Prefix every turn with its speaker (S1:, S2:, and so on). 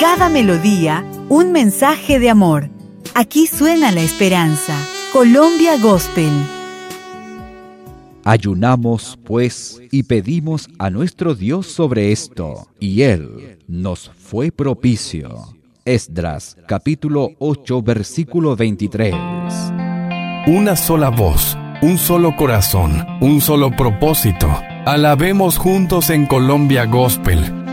S1: cada melodía, un mensaje de amor. Aquí suena la esperanza. Colombia Gospel.
S2: Ayunamos, pues, y pedimos a nuestro Dios sobre esto, y Él nos fue propicio. Esdras, capítulo 8, versículo 23.
S3: Una sola voz, un solo corazón, un solo propósito. Alabemos juntos en Colombia Gospel.